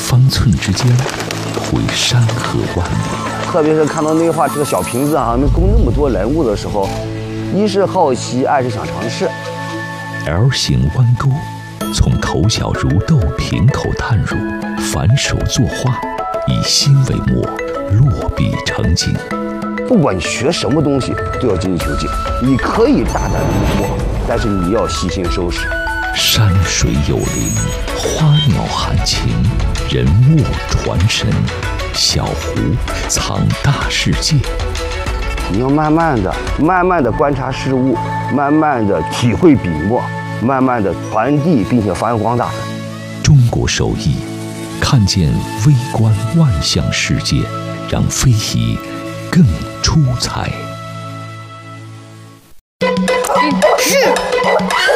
方寸之间，绘山河万里。 特别是看到那画这个小瓶子啊，能供那么多人物的时候，一是好奇，二是想尝试。 L 型弯钩，从头小如豆瓶口探入，反手作画，以心为墨，落笔成景。 不管你学什么东西，都要精益求精。你可以大胆临摹，但是你要细心收拾。 山水有灵，花鸟含情，人物传神，小湖藏大世界。 你要慢慢的观察事物，慢慢的体会笔墨，慢慢的传递并且发扬光大。 中国手艺，看见微观万象世界，让非遗更出彩。 是。